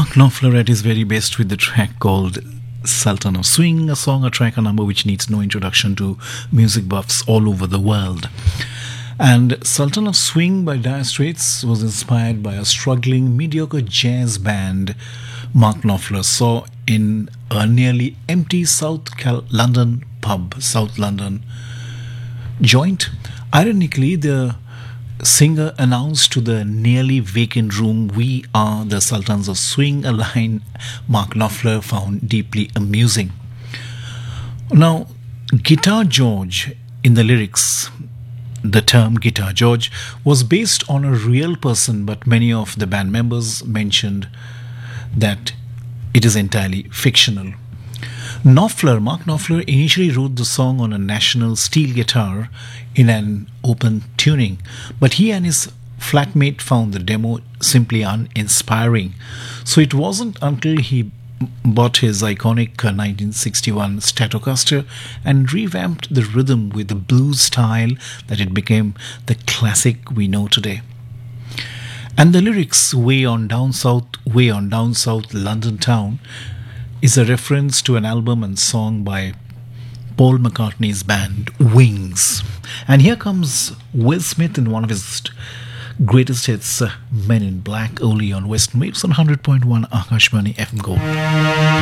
Mark Knopfler at his very best with the track called Sultan of Swing, a song, a track, a number which needs no introduction to music buffs all over the world. And Sultan of Swing by Dire Straits was inspired by a struggling, mediocre jazz band Mark Knopfler saw in a nearly empty London pub, South London joint. Ironically, the singer announced to the nearly vacant room, "We are the Sultans of Swing," a line Mark Knopfler found deeply amusing. Now, Guitar George in the lyrics, the term Guitar George was based on a real person, but many of the band members mentioned that it is entirely fictional. Mark Knopfler initially wrote the song on a National steel guitar in an open tuning, but he and his flatmate found the demo simply uninspiring. So it wasn't until he bought his iconic 1961 Stratocaster and revamped the rhythm with the blues style that it became the classic we know today. And the lyrics, way on down south, London town, is a reference to an album and song by Paul McCartney's band Wings. And here comes Will Smith in one of his greatest hits, Men in Black, only on Western Waves on 100.1 Akashvani FM Gold.